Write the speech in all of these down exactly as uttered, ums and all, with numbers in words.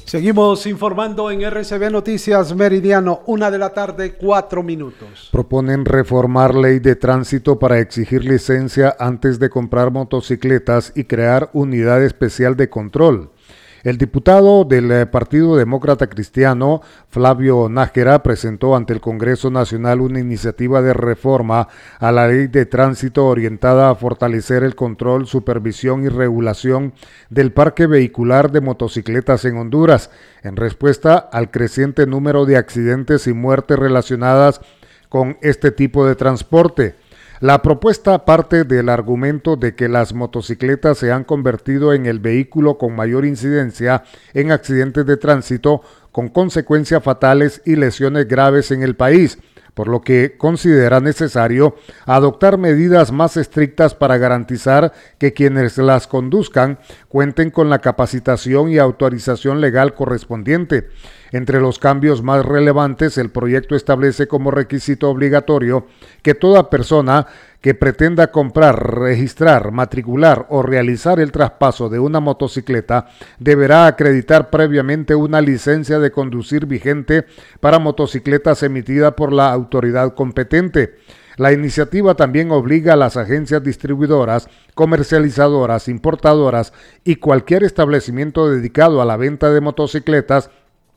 Seguimos informando en R C B Noticias Meridiano, una de la tarde, cuatro minutos. Proponen reformar ley de tránsito para exigir licencia antes de comprar motocicletas y crear unidad especial de control. El diputado del Partido Demócrata Cristiano, Flavio Nájera, presentó ante el Congreso Nacional una iniciativa de reforma a la ley de tránsito orientada a fortalecer el control, supervisión y regulación del parque vehicular de motocicletas en Honduras, en respuesta al creciente número de accidentes y muertes relacionadas con este tipo de transporte. La propuesta parte del argumento de que las motocicletas se han convertido en el vehículo con mayor incidencia en accidentes de tránsito, con consecuencias fatales y lesiones graves en el país, por lo que considera necesario adoptar medidas más estrictas para garantizar que quienes las conduzcan cuenten con la capacitación y autorización legal correspondiente. Entre los cambios más relevantes, el proyecto establece como requisito obligatorio que toda persona que pretenda comprar, registrar, matricular o realizar el traspaso de una motocicleta deberá acreditar previamente una licencia de conducir vigente para motocicletas emitida por la autoridad competente. La iniciativa también obliga a las agencias distribuidoras, comercializadoras, importadoras y cualquier establecimiento dedicado a la venta de motocicletas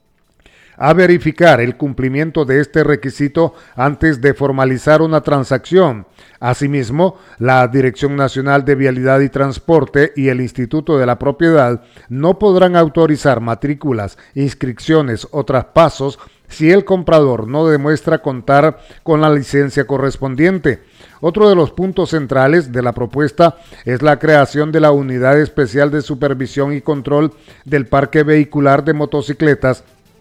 a verificar el cumplimiento de este requisito antes de formalizar una transacción. Asimismo, la Dirección Nacional de Vialidad y Transporte y el Instituto de la Propiedad no podrán autorizar matrículas, inscripciones o traspasos si el comprador no demuestra contar con la licencia correspondiente. Otro de los puntos centrales de la propuesta es la creación de la Unidad Especial de Supervisión y Control del Parque Vehicular de Motocicletas,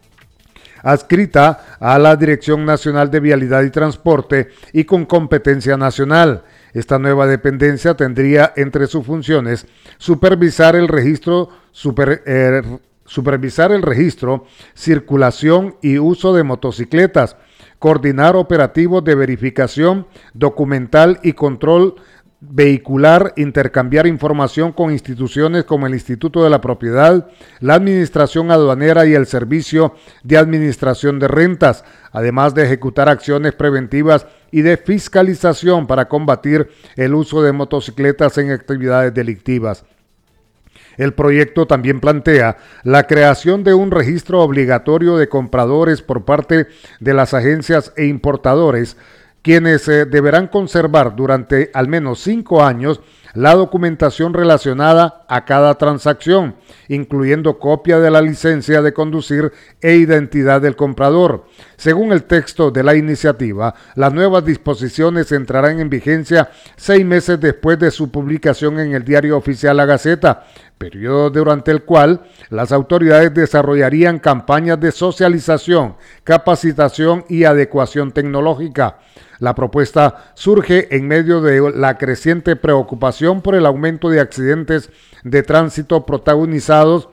adscrita a la Dirección Nacional de Vialidad y Transporte y con competencia nacional. Esta nueva dependencia tendría entre sus funciones supervisar el registro, super, eh, supervisar el registro, circulación y uso de motocicletas, coordinar operativos de verificación documental y control vehicular, intercambiar información con instituciones como el Instituto de la Propiedad, la Administración Aduanera y el Servicio de Administración de Rentas, además de ejecutar acciones preventivas y de fiscalización para combatir el uso de motocicletas en actividades delictivas. El proyecto también plantea la creación de un registro obligatorio de compradores por parte de las agencias e importadores, quienes eh, deberán conservar durante al menos cinco años la documentación relacionada a cada transacción, incluyendo copia de la licencia de conducir e identidad del comprador. Según el texto de la iniciativa, las nuevas disposiciones entrarán en vigencia seis meses después de su publicación en el Diario Oficial La Gaceta, periodo durante el cual las autoridades desarrollarían campañas de socialización, capacitación y adecuación tecnológica. La propuesta surge en medio de la creciente preocupación por el aumento de accidentes de tránsito protagonizados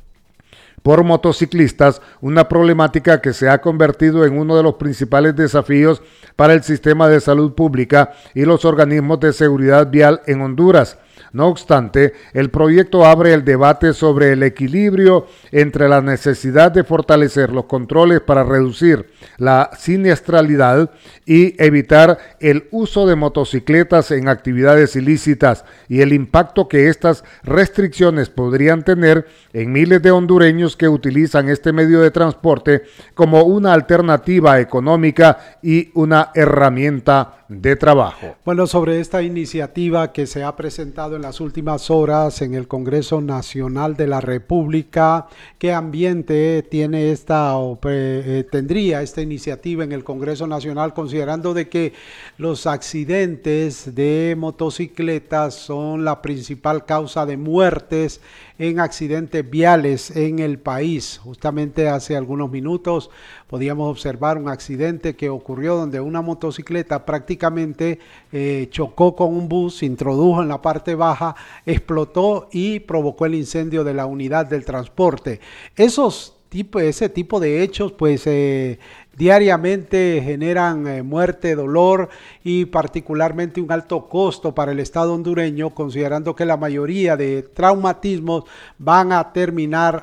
por motociclistas, una problemática que se ha convertido en uno de los principales desafíos para el sistema de salud pública y los organismos de seguridad vial en Honduras. No obstante, el proyecto abre el debate sobre el equilibrio entre la necesidad de fortalecer los controles para reducir la siniestralidad y evitar el uso de motocicletas en actividades ilícitas y el impacto que estas restricciones podrían tener en miles de hondureños que utilizan este medio de transporte como una alternativa económica y una herramienta de trabajo. Bueno, sobre esta iniciativa que se ha presentado en las últimas horas en el Congreso Nacional de la República, ¿qué ambiente tiene esta o eh, tendría esta iniciativa en el Congreso Nacional, considerando de que los accidentes de motocicletas son la principal causa de muertes en accidentes viales en el país? Justamente hace algunos minutos podíamos observar un accidente que ocurrió donde una motocicleta prácticamente eh, chocó con un bus, se introdujo en la parte baja, explotó y provocó el incendio de la unidad del transporte. Esos tipo, ese tipo de hechos pues eh, diariamente generan eh, muerte, dolor y particularmente un alto costo para el Estado hondureño, considerando que la mayoría de traumatismos van a terminar